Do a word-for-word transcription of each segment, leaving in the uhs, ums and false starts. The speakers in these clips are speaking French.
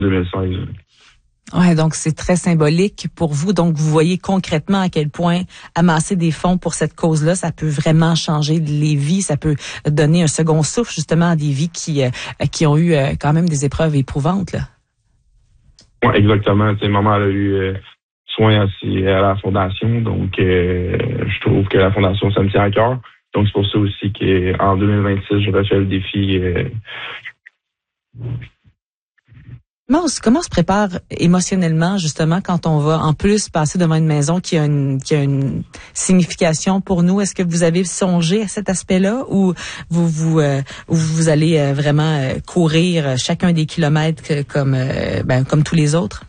deux mille seize. Ouais, donc c'est très symbolique pour vous. Donc vous voyez concrètement à quel point amasser des fonds pour cette cause-là, ça peut vraiment changer les vies, ça peut donner un second souffle justement à des vies qui euh, qui ont eu euh, quand même des épreuves éprouvantes là. Ouais, exactement. Tu sais, maman elle a eu euh, soin aussi à la fondation, donc euh, je trouve que la fondation ça me tient à cœur. Donc c'est pour ça aussi qu'en deux mille vingt-six, je refais le défi. Euh, Comment on, se, comment on se prépare émotionnellement, justement, quand on va en plus passer devant une maison qui a une, qui a une signification pour nous? Est-ce que vous avez songé à cet aspect-là ou vous vous, euh, vous allez euh, vraiment euh, courir chacun des kilomètres que, comme, euh, ben, comme tous les autres?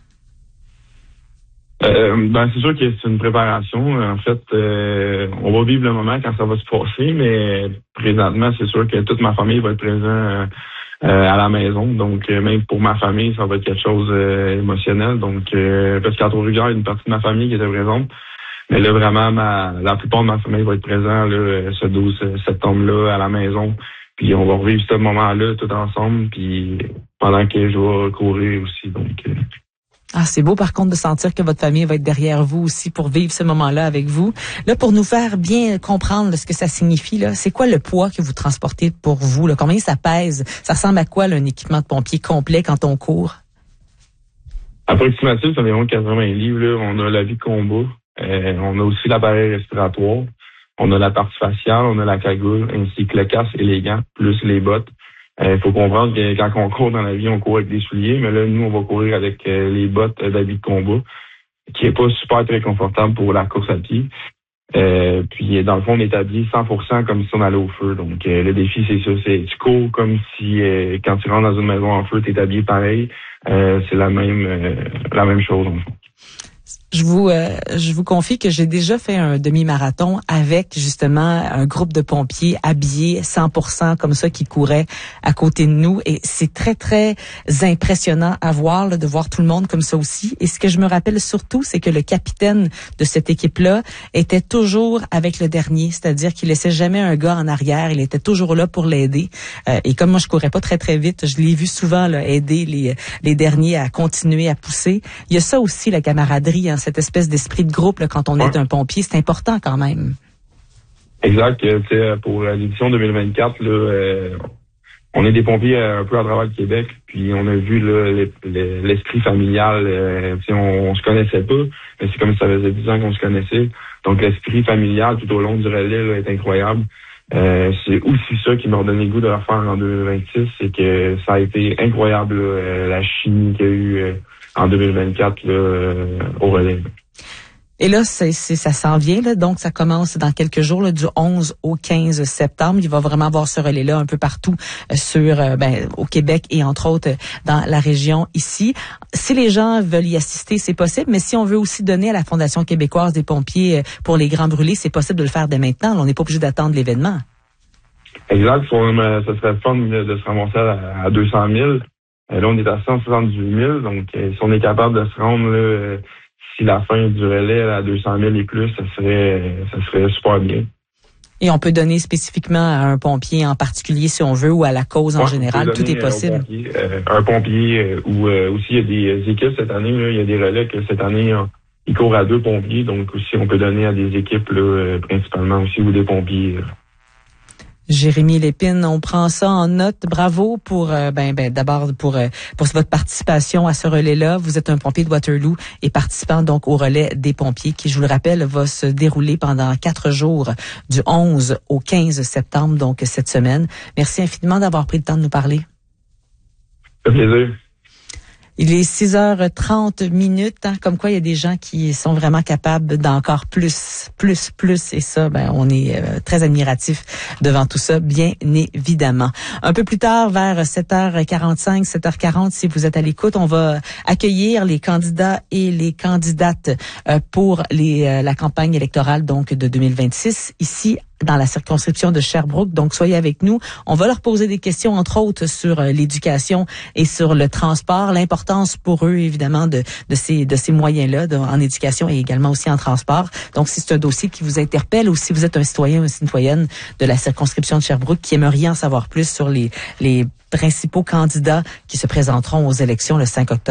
Euh, ben c'est sûr que c'est une préparation. En fait, euh, on va vivre le moment quand ça va se passer, mais présentement, c'est sûr que toute ma famille va être présente euh, Euh, à la maison. Donc, euh, même pour ma famille, ça va être quelque chose euh, émotionnel. Donc, euh, parce qu'à Trois-Rivières, il y a une partie de ma famille qui était présente. Mais là, vraiment, ma, la plupart de ma famille va être présente là, ce douze septembre-là à la maison. Puis, on va revivre ce moment-là tout ensemble. Puis, pendant que je vais courir aussi. Donc, euh, Ah, c'est beau par contre de sentir que votre famille va être derrière vous aussi pour vivre ce moment-là avec vous. Là, pour nous faire bien comprendre là, ce que ça signifie, là, c'est quoi le poids que vous transportez pour vous? Là? Combien ça pèse? Ça ressemble à quoi là, un équipement de pompier complet quand on court? Approximatif, c'est environ quatre-vingts livres. Là. On a la vie de combat. Euh, on a aussi l'appareil respiratoire. On a la partie faciale, on a la cagoule, ainsi que le casque et les gants, plus les bottes. Il euh, faut comprendre que quand on court dans la vie, on court avec des souliers, mais là, nous, on va courir avec euh, les bottes d'habit de combat, qui est pas super très confortable pour la course à pied. Euh, puis, dans le fond, on est habillé cent pour cent comme si on allait au feu. Donc, euh, le défi, c'est ça. C'est tu cours comme si, euh, quand tu rentres dans une maison en feu, tu es habillé pareil. Euh, c'est la même euh, la même chose, en fond. Je vous euh, je vous confie que j'ai déjà fait un demi-marathon avec justement un groupe de pompiers habillés cent pour cent comme ça qui couraient à côté de nous et c'est très très impressionnant à voir là, de voir tout le monde comme ça aussi. Et ce que je me rappelle surtout, c'est que le capitaine de cette équipe-là était toujours avec le dernier, c'est-à-dire qu'il laissait jamais un gars en arrière, il était toujours là pour l'aider. Euh, et comme moi je courais pas très très vite, je l'ai vu souvent là, aider les les derniers à continuer à pousser. Il y a ça aussi la camaraderie, hein, cette espèce d'esprit de groupe là, quand on ouais. est un pompier, c'est important quand même. Exact. Euh, pour l'édition deux mille vingt-quatre, là, euh, on est des pompiers euh, un peu à travers le Québec, puis on a vu là, l'esprit familial. Euh, on, on se connaissait pas, mais c'est comme si ça faisait dix ans qu'on se connaissait. Donc l'esprit familial tout au long du relais là, est incroyable. Euh, c'est aussi ça qui m'a donné le goût de le refaire en deux mille vingt-six, c'est que ça a été incroyable là, la chimie qu'il y a eu euh, en deux mille vingt-quatre là, euh, au relais. Et là, c'est, c'est, ça s'en vient, là, donc ça commence dans quelques jours, là, du onze au quinze septembre. Il va vraiment avoir ce relais-là un peu partout euh, sur, euh, ben, au Québec et entre autres euh, dans la région ici. Si les gens veulent y assister, c'est possible, mais si on veut aussi donner à la Fondation québécoise des pompiers euh, pour les grands brûlés, c'est possible de le faire dès maintenant. Là, on n'est pas obligé d'attendre l'événement. Exact. Ça serait fun de se ramasser à deux cent mille. Là, on est à cent soixante-dix mille, donc si on est capable de se rendre là, si la fin du relais à deux cent mille et plus, ça serait ça serait super bien. Et on peut donner spécifiquement à un pompier en particulier si on veut ou à la cause en ouais, général, tout est possible. Pompier, euh, un pompier euh, ou euh, aussi il y a des équipes cette année, là, il y a des relais que cette année on, ils courent à deux pompiers, donc aussi on peut donner à des équipes là, euh, principalement aussi ou des pompiers. Là. Jérémy Lépine, on prend ça en note. Bravo pour, euh, ben, ben, d'abord pour euh, pour votre participation à ce relais-là. Vous êtes un pompier de Waterloo et participant donc au relais des pompiers qui, je vous le rappelle, va se dérouler pendant quatre jours du onze au quinze septembre, donc cette semaine. Merci infiniment d'avoir pris le temps de nous parler. Ça fait plaisir. Il est six heures trente minutes, hein, comme quoi il y a des gens qui sont vraiment capables d'encore plus, plus, plus. Et ça, ben, on est euh, très admiratif devant tout ça, bien évidemment. Un peu plus tard, vers sept heures quarante-cinq, sept heures quarante, si vous êtes à l'écoute, on va accueillir les candidats et les candidates euh, pour les, euh, la campagne électorale donc de deux mille vingt-six ici dans la circonscription de Sherbrooke. Donc, soyez avec nous. On va leur poser des questions, entre autres, sur euh, l'éducation et sur le transport, l'importance pour eux, évidemment, de, de ces, de ces moyens-là de, en éducation et également aussi en transport. Donc, si c'est un dossier qui vous interpelle ou si vous êtes un citoyen ou une citoyenne de la circonscription de Sherbrooke qui aimeriez en savoir plus sur les, les principaux candidats qui se présenteront aux élections le cinq octobre.